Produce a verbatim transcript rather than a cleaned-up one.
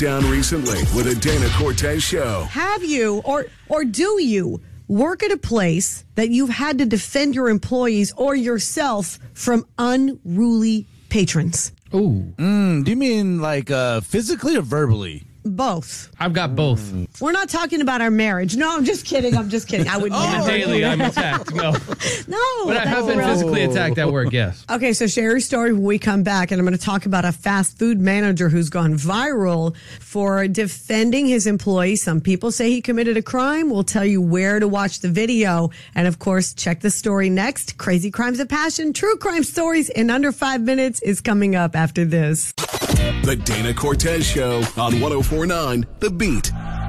Down recently with a Dana Cortez show. Have you, or or do you, work at a place that you've had to defend your employees or yourself from unruly patrons? Ooh. Mm, do you mean like uh, physically or verbally? Both. I've got both. We're not talking about our marriage. No, I'm just kidding. I'm just kidding. I would On never. the daily, I'm attacked. No. No. But I have been physically attacked at work, yes. Okay, so share your story when we come back, and I'm going to talk about a fast food manager who's gone viral for defending his employees. Some people say he committed a crime. We'll tell you where to watch the video. And, of course, check the story next. Crazy Crimes of Passion, true crime stories in under five minutes is coming up after this. The Dana Cortez Show on one oh four point nine The Beat.